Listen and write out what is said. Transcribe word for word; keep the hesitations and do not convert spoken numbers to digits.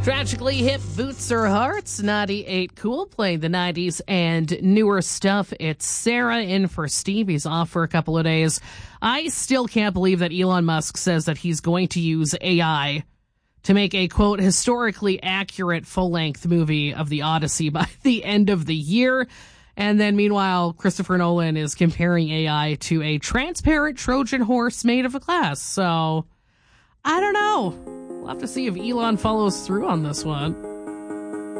Tragically hip Boots or Hearts, ninety-eight Cool, playing the nineties and newer stuff. It's Sarah in for Steve. He's off for a couple of days. I still can't believe that Elon Musk says that he's going to use A I to make a, quote, historically accurate full-length movie of the Odyssey by the end of the year. And then meanwhile, Christopher Nolan is comparing A I to a transparent Trojan horse made of glass. So, I don't know. We'll have to see if Elon follows through on this one.